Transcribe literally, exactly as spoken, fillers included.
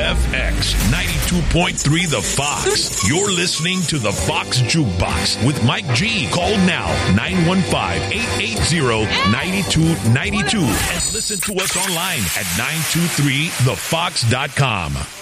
F X ninety-two point three The Fox. You're listening to The Fox Jukebox with Mike G. Call now nine one five, eight eight zero, nine two nine two and listen to us online at nine two three the fox dot com.